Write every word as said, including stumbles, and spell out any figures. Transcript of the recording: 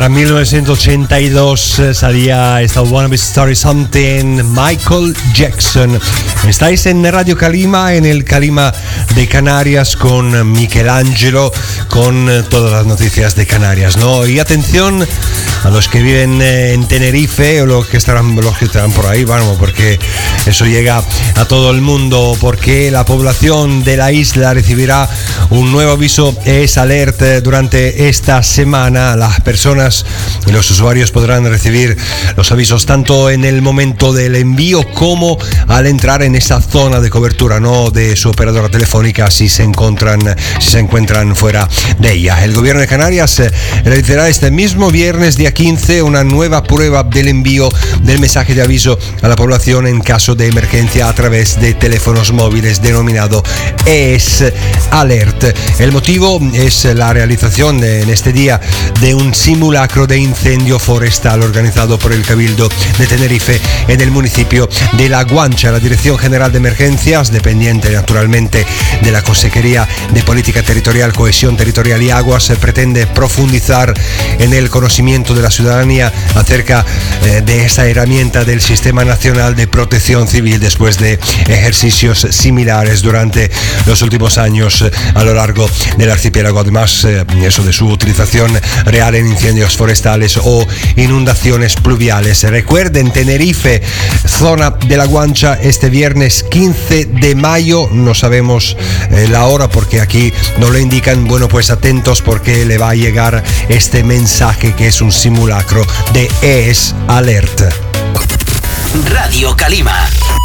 Era mil novecientos ochenta y dos, salía esta Wanna Be Story Something, Michael Jackson. Estáis en Radio Calima, en el Calima de Canarias, con Michelangelo, con todas las noticias de Canarias, ¿no? Y atención a los que viven en Tenerife o los que estarán, los que estarán por ahí, bueno, porque eso llega a todo el mundo, porque la población de la isla recibirá un nuevo aviso es alert durante esta semana. Las personas y los usuarios podrán recibir los avisos tanto en el momento del envío como al entrar en esa zona de cobertura, no de su operadora telefónica, si se encuentran si se encuentran fuera de ella. El gobierno de Canarias realizará este mismo viernes día quince una nueva prueba del envío del mensaje de aviso a la población en caso de emergencia a través de teléfonos móviles, denominado es alert. El motivo es la realización en este día de un simulacro de incendio forestal organizado por el Cabildo de Tenerife en el municipio de La Guancha. La Dirección General de Emergencias, dependiente naturalmente de la Consejería de Política Territorial, Cohesión Territorial y Aguas, pretende profundizar en el conocimiento de la ciudadanía acerca eh, de esta herramienta del Sistema Nacional de Protección Civil después de ejercicios similares durante los últimos años eh, a lo largo del archipiélago. Además, eh, eso de su utilización real en incendios forestales o inundaciones pluviales. Recuerden, Tenerife, zona de La Guancha, este viernes quince de mayo, no sabemos eh, la hora porque aquí no lo indican. Bueno, pues atentos porque le va a llegar este mensaje que es un simulacro de es alert. Radio Calima.